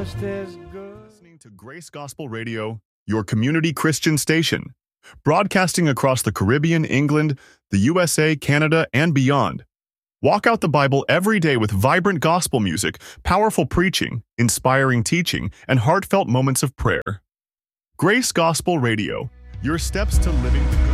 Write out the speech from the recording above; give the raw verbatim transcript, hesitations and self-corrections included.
just as good. Listening to Grace Gospel Radio, your community Christian station, broadcasting across the Caribbean, England, the U S A, Canada, and beyond. Walk out the Bible every day with vibrant gospel music, powerful preaching, inspiring teaching, and heartfelt moments of prayer. Grace Gospel Radio, your steps to living the